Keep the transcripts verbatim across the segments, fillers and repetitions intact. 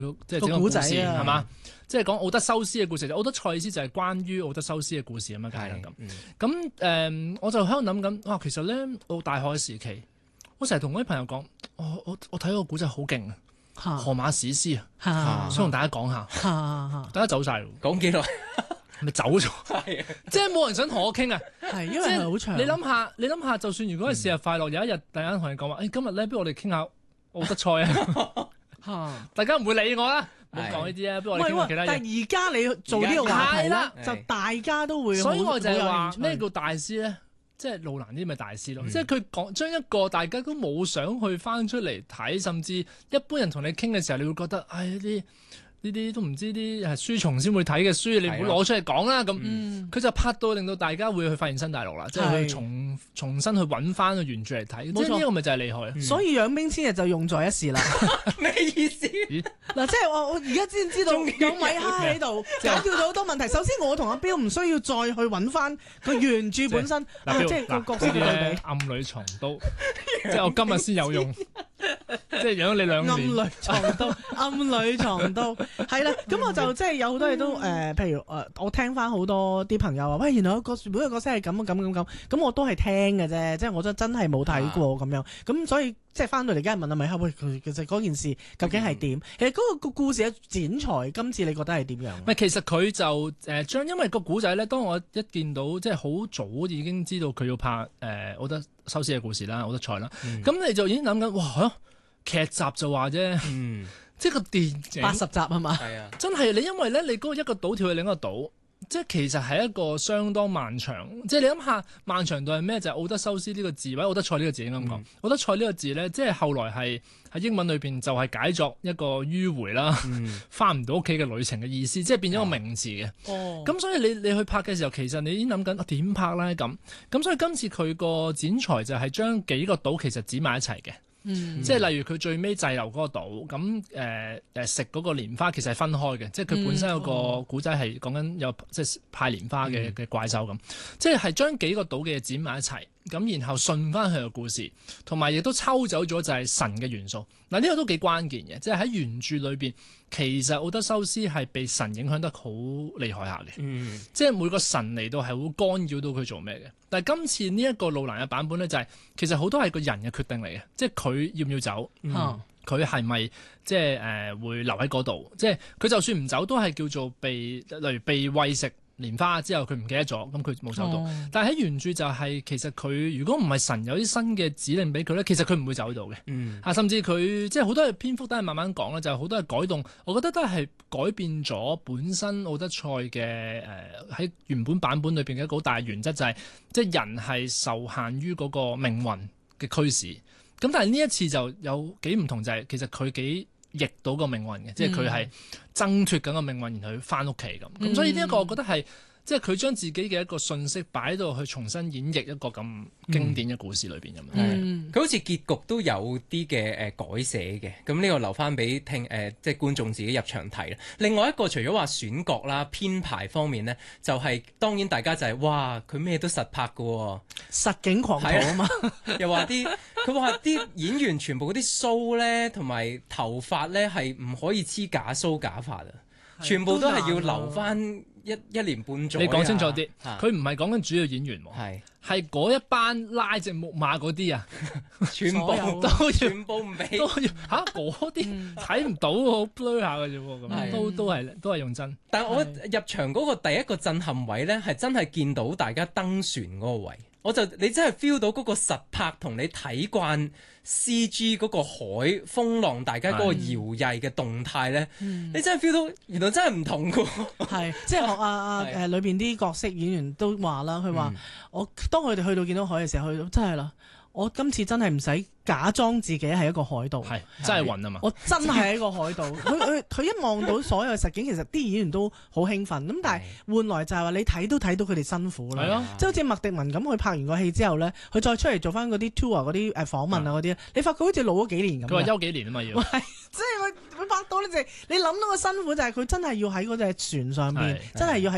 即係整個故事係嘛？即係講奧德修斯嘅故事，奧德賽斯就係關於奧德修斯嘅故事咁樣解咁。咁誒、嗯，我就喺度諗緊，哇！其實咧，到大學嘅時期，我成日同我啲朋友講，我我我睇個古仔好勁啊，《荷馬史詩》啊，想同大家講下，大家走晒， 講幾耐？ 咪走咗，即係冇人想同我傾啊！ 係因為係好長。 你諗下，你諗下，就算如果係節日快樂，有一日突然間同你講話，誒、哎、今日咧，不如我哋傾下奧德賽啊！大家唔會理我啦。唔好講呢啲啊，不如我哋傾下其他嘢。 但係而家你做呢個話題啦，就大家都會。 所以我就係話咩叫大師咧？即係路蘭啲咪大師咯。嗯、即係佢講將一個大家都冇想去翻出嚟睇，甚至一般人同你傾嘅時候，你會覺得唉呢啲。呢啲都唔知啲係書蟲先會睇嘅書，你唔好攞出嚟講啦咁。佢、嗯、就拍到令到大家會去發現新大陸啦，即係去重重新去揾翻個原著嚟睇。即係呢個咪就係厲害。 嗯、所以養兵千日就用在一時啦。 咩意思？ 嗱，即係我我而家先知道有米哈喺度解決咗好多問題。首先我同阿標唔需要再去揾翻個原著本身，即係個角色嘅對比。 暗裏藏刀，即係我今日先有用。即係養咗你兩年， 暗裏藏刀，暗裏藏刀，係啦。咁我就即係有好多嘢都誒、呃，譬如誒、呃，我聽翻好多啲朋友話，喂，原來個每個角色係咁咁咁咁，咁我都係聽嘅啫，即係我真真係冇睇過咁樣。咁所以即係翻到嚟，梗係問阿米哈，喂，其實嗰件事究竟係點？嗯、其實嗰個個故事嘅剪裁，今次你覺得係點樣？ 唔係，其實佢就誒將、呃，因為個古仔咧，當我一見到即係好早已經知道佢要拍誒，我覺得修斯嘅故事啦，我覺得賽啦，咁、嗯、你就已經諗緊，哇！劇集就話啫，嗯、即係個電影八十集係嘛？ 係啊，真係你因為咧，你嗰個一個島跳去另一個島，即係其實係一個相當漫長。即係你諗下，漫長度係咩？就係、是、奧德修斯呢個字，或者奧德賽呢個字應該咁講。奧、嗯、德賽呢個字咧，即係後來係喺英文裏邊就係解作一個迂迴啦，翻唔到屋企嘅旅程嘅意思，即係變咗個名詞嘅。哦，咁所以你你去拍嘅時候，其實你已經諗緊點拍咧咁。咁所以今次佢個剪裁就係將幾個島其實剪埋一齊嘅。嗯、即係例如佢最尾滯留嗰個島，咁誒誒食嗰個蓮花其實係分開嘅，嗯、即係佢本身有個古仔係講緊有即係派蓮花嘅嘅怪獸咁，嗯、即係係將幾個島嘅嘢剪埋一齊，咁然後順翻佢嘅故事，同埋亦都抽走咗就係神嘅元素。嗱、呢、呢個都幾關鍵嘅，即係喺原著裏邊，其實奧德修斯係被神影響得好厲害下嘅，嗯、即係每個神嚟到係會干擾到佢做咩嘅。但係今次呢一個路蘭嘅版本咧，就係、是、其實好多係個人嘅決定嚟嘅，即係佢要唔要走，佢係咪即係誒、呃、會留喺嗰度？即係佢就算唔走，都係叫做被例如被餵食蓮花之後，佢唔記得咗，咁佢冇走到。哦、但係喺原著就係、是、其實佢如果唔係神有啲新嘅指令俾佢咧，其實佢唔會走到嘅。嗯、啊，甚至佢即係好多嘅篇幅都係慢慢講啦，就係、是、好多嘅改動，我覺得都係改變咗本身奧德賽嘅誒喺原本版本裏邊嘅一個好大嘅原則，就係即係人係受限於嗰個命運嘅驅使。咁但係呢一次就有幾唔同，就係、是、其實佢幾逆到個命運嘅，嗯、即係佢係掙脫緊個命運，然後翻屋企咁。咁、嗯、所以呢一個我覺得係即係佢將自己嘅一個信息擺到去重新演繹一個咁經典嘅故事裏邊咁樣。佢、 嗯、好似結局都有啲嘅誒改寫嘅。咁呢個留翻俾聽誒、呃、即係觀眾自己入場睇啦。另外一個除咗話選角啦、編排方面呢，就係、是、當然大家就係、是、哇佢咩都實拍㗎喎， 實景狂徒啊嘛。 又話啲佢話啲演員全部嗰啲鬚咧同埋頭髮咧係唔可以黐假鬚假髮啊，全部都係要留翻一一年半載。你講清楚啲，佢唔係講緊主要演員喎，係係嗰一班拉隻木馬嗰啲啊，全部都全部唔俾都要嚇嗰啲睇唔到，好 blur 下嘅啫喎，咁都都係都係用真。但係我入場嗰個第一個震撼位咧，係真係見到大家登船嗰個位。我就你真係 feel 到嗰個實拍同你睇慣 C G 嗰個海風浪，大家嗰個搖曳嘅動態咧，嗯、你真係 feel 到原來真係唔同㗎。係， 即係學阿阿誒裏邊啲角色演員都話啦，佢話、嗯、我當佢哋去到見到海嘅時候，去到真係啦。我今次真係唔使假裝自己係一個海盜，係真係暈啊嘛！ 我真係一個海盜。佢佢佢一望到所有實景，其實啲演員都好興奮。咁但係換來就係話你睇都睇到佢哋辛苦啦。係啊，即係好似麥迪文咁，佢拍完個戲之後咧，佢再出嚟做翻嗰啲 tour 嗰啲誒訪問啊嗰啲，你發覺好似老咗幾年咁。 佢話休幾年啊嘛要。係， 即係佢佢拍到咧就係你諗到個辛苦就係佢真係要喺嗰隻船上邊，真係要喺個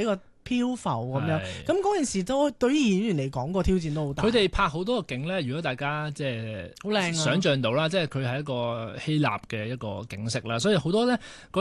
漂浮咁樣。咁嗰件事都對於演員嚟講個挑戰都好大。 佢哋拍好多個景咧，如果大家即係好靚啊， 想像到啦，即係佢係一個希臘嘅一個景色啦，所以好多咧